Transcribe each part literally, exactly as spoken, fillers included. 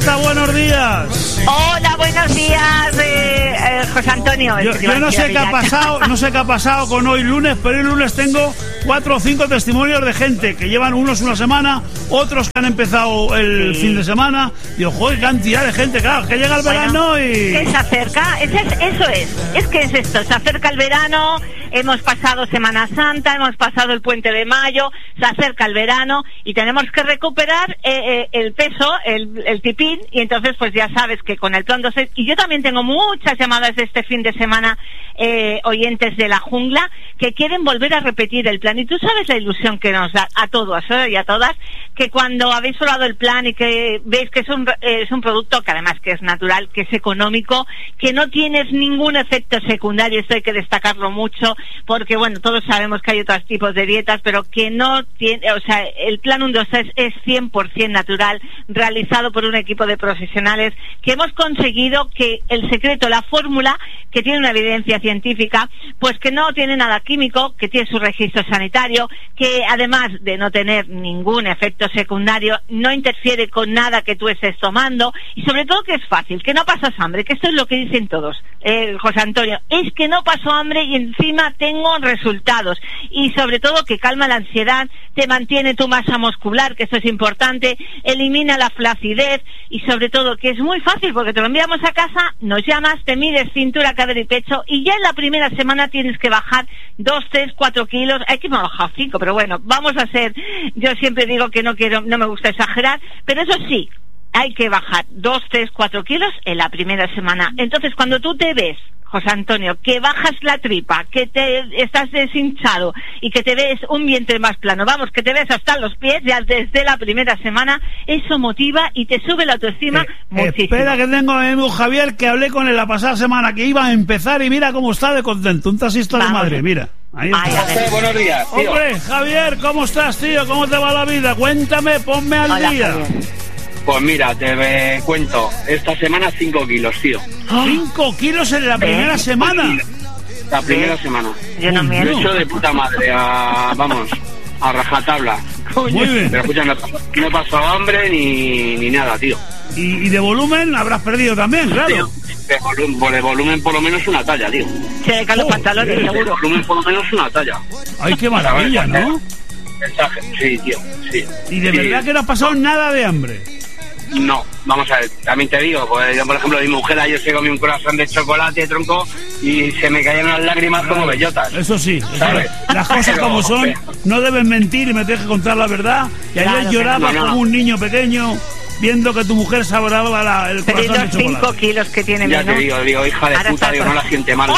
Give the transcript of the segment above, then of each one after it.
Marta, buenos días. Hola, buenos días, eh, eh, José Antonio. Yo, yo no sé qué ha pasado, no sé qué ha pasado con hoy lunes, pero hoy lunes tengo cuatro o cinco testimonios de gente que llevan unos una semana, otros que han empezado el sí. fin de semana. Y ojo, qué cantidad de gente, claro, que llega el bueno, verano y... que se acerca, es, es, eso es, es que es esto, se acerca el verano, hemos pasado Semana Santa, hemos pasado el Puente de Mayo, se acerca el verano y tenemos que recuperar eh, eh, el peso, el, el tipín, y entonces pues ya sabes que con el plan dos, y yo también tengo muchas llamadas de este fin de semana, eh, oyentes de La Jungla, que quieren volver a repetir el plan, y tú sabes la ilusión que nos da a todos ¿eh? y a todas, que cuando habéis probado el plan y que veis que es un, eh, es un producto que además que es natural, que es económico, que no tienes ningún efecto secundario, esto hay que destacarlo mucho, porque bueno, todos sabemos que hay otros tipos de dietas, pero que no tiene, o sea, el plan uno dos tres es cien por ciento natural, realizado por un equipo de profesionales, que hemos conseguido que el secreto, la fórmula, que tiene una evidencia científica, pues que no tiene nada químico, que tiene su registro sanitario, que además de no tener ningún efecto secundario, no interfiere con nada que tú estés tomando, y sobre todo que es fácil, que no pasas hambre, que esto es lo que dicen todos, eh, José Antonio, es que no paso hambre y encima tengo resultados, y sobre todo que calma la ansiedad, te mantiene tu masa muscular, que esto es importante, elimina la flacidez, y sobre todo que es muy fácil porque te lo enviamos a casa, nos llamas, te mides cintura, cadera y pecho, y ya en la primera semana tienes que bajar dos, tres, cuatro kilos, hay que bajar cinco, pero bueno, vamos a hacer, yo siempre digo que no quiero, no me gusta exagerar, pero eso sí, hay que bajar dos, tres, cuatro kilos en la primera semana. Entonces cuando tú te ves, José Antonio, que bajas la tripa, que te estás deshinchado y que te ves un vientre más plano, vamos, que te ves hasta los pies ya desde la primera semana, eso motiva y te sube la autoestima eh, muchísimo. Espera que tengo a mi amigo Javier, que hablé con él la pasada semana, que iba a empezar y mira cómo está de contento, un taxista vamos. de madre, mira. Ahí está. Ay, José, buenos días, tío. Hombre, Javier, ¿cómo estás, tío? ¿Cómo te va la vida? Cuéntame, ponme al Hola, día. Javier. Pues mira, te me cuento, esta semana cinco kilos, tío. ¿Cinco kilos en la primera ¿Eh? semana? La primera ¿Eh? semana. Yo no me he hecho de puta madre, a, vamos, a rajatabla. Muy bien. Pero escucha, no, no he pasado hambre ni, ni nada, tío. ¿Y, y de volumen habrás perdido también, claro? Tío, de, volumen, de volumen por lo menos una talla, tío. Se le caen los oh, pantalones, sí, seguro. De volumen por lo menos una talla. Ay, qué maravilla, ¿no? Mensaje, sí, tío, sí. ¿Y de sí. verdad que no has pasado nada de hambre? No, vamos a ver, también te digo, pues yo por ejemplo, mi mujer ayer se comió un croissant de chocolate, tronco, y se me caían las lágrimas como bellotas. Eso sí, ¿sabes? Las cosas pero, como son, pero, no deben mentir y me tienes que contar la verdad. Y ayer claro, llorabas no, no. como un niño pequeño viendo que tu mujer saboraba la, el pero croissant de chocolate. cinco kilos que tiene ya menos. te digo, digo, hija de Ahora puta, digo, no la siente mal.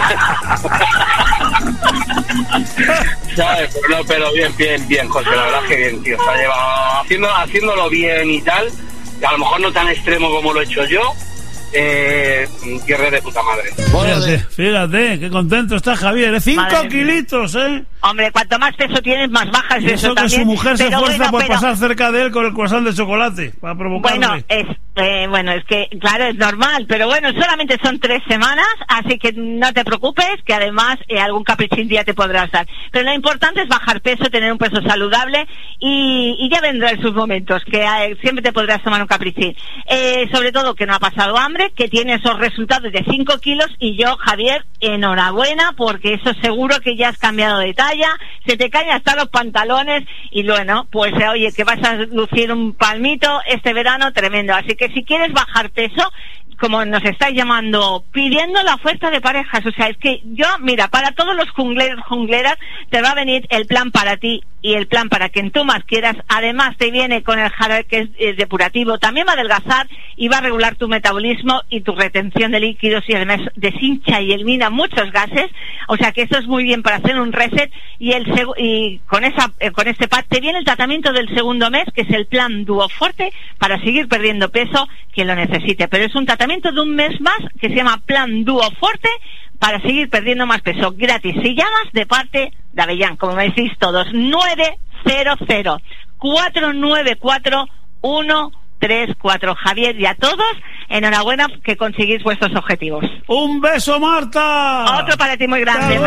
¿Sabes? Pero, no, pero bien, bien, bien, José, la verdad es que bien, tío. Se ha llevado haciendo, haciéndolo bien y tal. A lo mejor no tan extremo como lo he hecho yo, eh, tierra de puta madre. Fíjate, fíjate, qué contento está Javier, ¿eh? Cinco kilitos, ¿eh? Hombre, cuanto más peso tienes, más bajas y eso, eso que también. su mujer se esfuerza bueno, por pero... pasar cerca de él con el croissant de chocolate, para provocarle. Bueno, es, eh, bueno, es que, claro, es normal, pero bueno, solamente son tres semanas, así que no te preocupes, que además eh, algún caprichín día te podrás dar. Pero lo importante es bajar peso, tener un peso saludable, y, y ya vendrán sus momentos, que eh, siempre te podrás tomar un caprichín. Eh, sobre todo que no ha pasado hambre, que tiene esos resultados de cinco kilos, y yo, Javier, enhorabuena, porque eso seguro que ya has cambiado de talla, se te caen hasta los pantalones, y bueno, pues eh, oye, que vas a lucir un palmito este verano tremendo. Así que si quieres bajar peso, como nos estáis llamando, pidiendo la oferta de parejas, o sea, es que yo, mira, para todos los jungleros, jungleras, te va a venir el plan para ti y el plan para quien tú más quieras. Además te viene con el jarabe que es eh, depurativo, también va a adelgazar y va a regular tu metabolismo y tu retención de líquidos, y además deshincha y elimina muchos gases, o sea que eso es muy bien para hacer un reset. Y el seg- y con esa eh, con este pack te viene el tratamiento del segundo mes, que es el plan Duoforte, para seguir perdiendo peso quien lo necesite, pero es un tratamiento de un mes más que se llama plan Duoforte, para seguir perdiendo más peso, gratis. Si llamas de parte de Avellán, como me decís todos, nueve cero cero, cuatro nueve cuatro, uno tres cuatro. Javier, y a todos, enhorabuena que conseguís vuestros objetivos. ¡Un beso, Marta! Otro para ti muy grande.